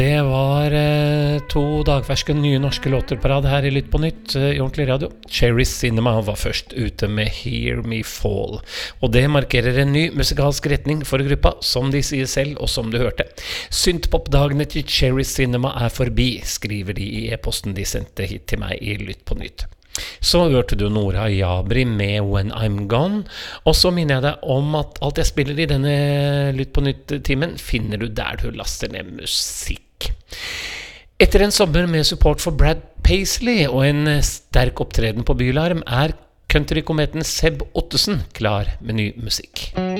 Det var 2 dagferske nye norske låter på rad her i Lytt på Nytt i ordentlig radio. Cherry Cinema var først ute med Hear Me Fall, og det markerer en ny musikalsk retning for gruppa, som de sier selv, og som du hørte. Synthpop-dagene til Cherry Cinema er forbi, skriver de i e-posten de sendte hit til meg i Lytt på Nytt. Så hørte du Nora Jabri med When I'm Gone, og så minner jeg deg om at alt jeg spiller i denne Lytt på Nytt-timen finner du der du laster ned musikk. Etter en sommer med support for Brad Paisley og en sterk opptreden på Bylarm er countrykometen Seb Ottesen klar med ny musikk.